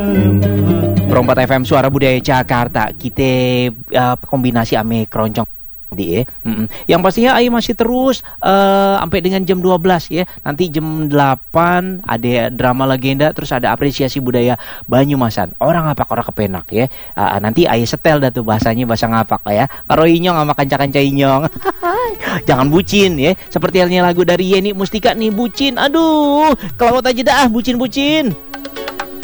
Perompat FM Suara Budaya Jakarta. Kita kombinasi ame keroncong di Yang pastinya Ayo masih terus sampai dengan jam 12 ya. Nanti jam 8 ada drama legenda, terus ada apresiasi budaya Banyumasan. Orang ngapak orang kepenak ya. Nanti Ayo setel dah tuh bahasanya, bahasa ngapak ya. Karo inyong sama kanca-kanca inyong. Jangan bucin ya. Seperti halnya lagu dari Yeni Mustika nih, bucin. Aduh, kelawat aja dah bucin-bucin.